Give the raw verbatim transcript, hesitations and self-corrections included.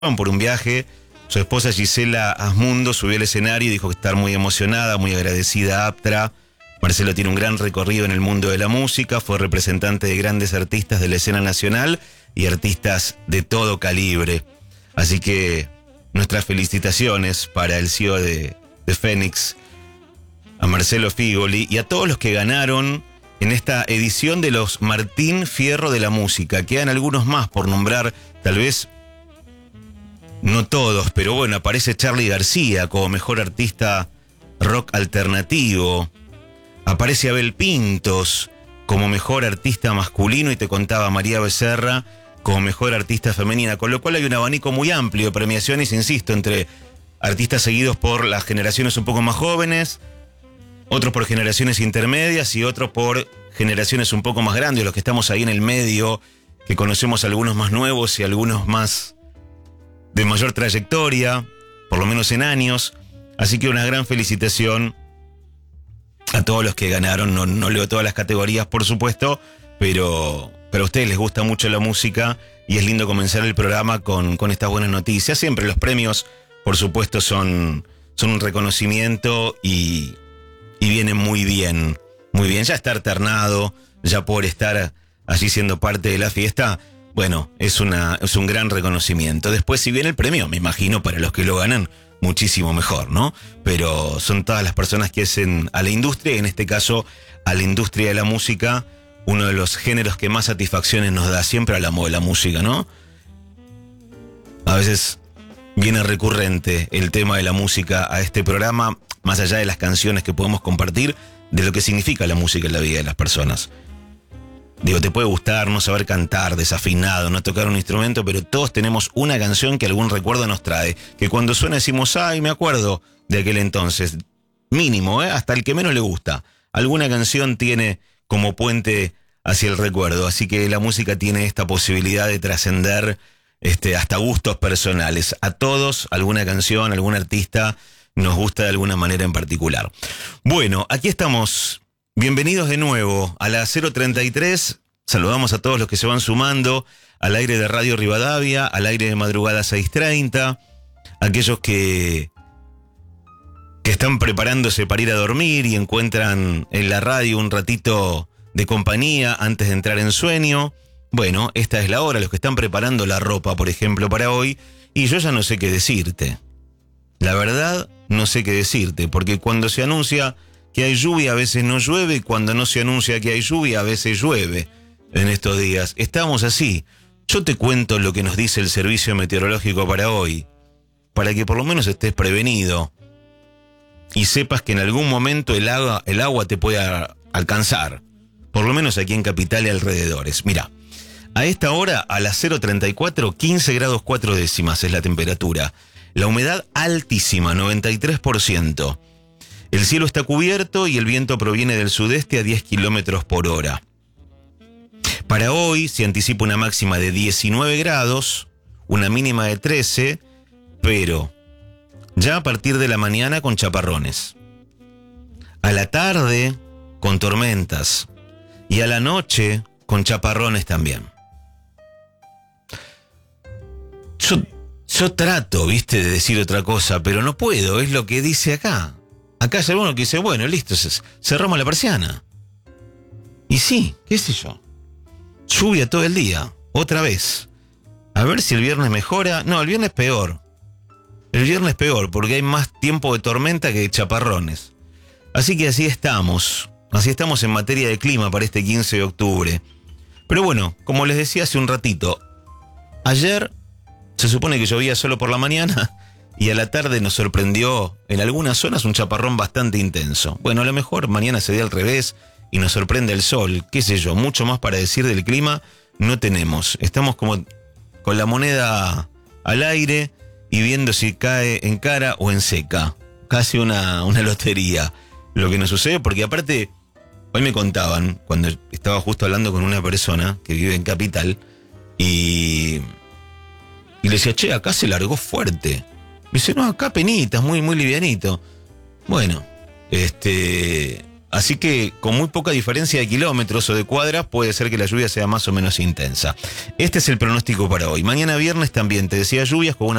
por un viaje. Su esposa Gisela Asmundo subió al escenario y dijo que está muy emocionada, muy agradecida a Aptra. Marcelo tiene un gran recorrido en el mundo de la música, fue representante de grandes artistas de la escena nacional y artistas de todo calibre. Así que nuestras felicitaciones para el C E O de, de Fénix, a Marcelo Figoli, y a todos los que ganaron en esta edición de los Martín Fierro de la Música. Quedan algunos más por nombrar, tal vez no todos, pero bueno, aparece Charly García como mejor artista rock alternativo. Aparece Abel Pintos como mejor artista masculino y te contaba María Becerra como mejor artista femenina, con lo cual hay un abanico muy amplio de premiaciones, insisto, entre artistas seguidos por las generaciones un poco más jóvenes, otros por generaciones intermedias y otros por generaciones un poco más grandes, los que estamos ahí en el medio, que conocemos algunos más nuevos y algunos más de mayor trayectoria, por lo menos en años. Así que una gran felicitación a todos los que ganaron. No, no leo todas las categorías, por supuesto, pero, pero a ustedes les gusta mucho la música y es lindo comenzar el programa con, con estas buenas noticias. Siempre los premios, por supuesto, son, son un reconocimiento y, y vienen muy bien, muy bien. Ya estar ternado, ya por estar allí siendo parte de la fiesta, bueno, es, una, es un gran reconocimiento. Después, si viene el premio, me imagino para los que lo ganan, muchísimo mejor, ¿no? Pero son todas las personas que hacen a la industria, y en este caso a la industria de la música, uno de los géneros que más satisfacciones nos da. Siempre hablamos de la música, ¿no? A veces viene recurrente el tema de la música a este programa, más allá de las canciones que podemos compartir, de lo que significa la música en la vida de las personas. Digo, te puede gustar, no saber cantar, desafinado, no tocar un instrumento, pero todos tenemos una canción que algún recuerdo nos trae, que cuando suena decimos, ay, me acuerdo de aquel entonces. Mínimo, ¿eh? Hasta el que menos le gusta. Alguna canción tiene como puente hacia el recuerdo, así que la música tiene esta posibilidad de trascender este, hasta gustos personales. A todos, alguna canción, algún artista nos gusta de alguna manera en particular. Bueno, aquí estamos. Bienvenidos de nuevo a la cero treinta y tres. Saludamos a todos los que se van sumando al aire de Radio Rivadavia, al aire de madrugada seis treinta, aquellos que, que están preparándose para ir a dormir y encuentran en la radio un ratito de compañía antes de entrar en sueño. Bueno, esta es la hora, los que están preparando la ropa, por ejemplo, para hoy, y yo ya no sé qué decirte. La verdad, no sé qué decirte, porque cuando se anuncia que hay lluvia, a veces no llueve, y cuando no se anuncia que hay lluvia, a veces llueve en estos días. Estamos así. Yo te cuento lo que nos dice el servicio meteorológico para hoy, para que por lo menos estés prevenido y sepas que en algún momento el agua, el agua te puede alcanzar, por lo menos aquí en Capital y alrededores. Mira, a esta hora, a las cero treinta y cuatro, quince grados cuatro décimas es la temperatura. La humedad altísima, noventa y tres por ciento. El cielo está cubierto y el viento proviene del sudeste a diez kilómetros por hora. Para hoy se anticipa una máxima de diecinueve grados, una mínima de trece, pero ya a partir de la mañana con chaparrones. A la tarde con tormentas y a la noche con chaparrones también. Yo, yo trato, viste, de decir otra cosa, pero no puedo, es lo que dice acá. Acá hay uno que dice, bueno, listo, cerramos la persiana. Y sí, qué sé yo. Lluvia todo el día, otra vez. A ver si el viernes mejora. No, el viernes peor. El viernes peor, porque hay más tiempo de tormenta que de chaparrones. Así que así estamos. Así estamos en materia de clima para este quince de octubre. Pero bueno, como les decía hace un ratito, ayer se supone que llovía solo por la mañana, y a la tarde nos sorprendió en algunas zonas un chaparrón bastante intenso. Bueno, a lo mejor mañana se dé al revés y nos sorprende el sol, qué sé yo, mucho más para decir del clima no tenemos. Estamos como con la moneda al aire y viendo si cae en cara o en seca. Casi una, una lotería lo que nos sucede, porque aparte, hoy me contaban, cuando estaba justo hablando con una persona que vive en Capital, y, y le decía, che, acá se largó fuerte. Me dice, no, acá penitas, muy, muy livianito. Bueno, este, Así que con muy poca diferencia de kilómetros o de cuadras puede ser que la lluvia sea más o menos intensa. Este es el pronóstico para hoy. Mañana viernes también te decía lluvias con una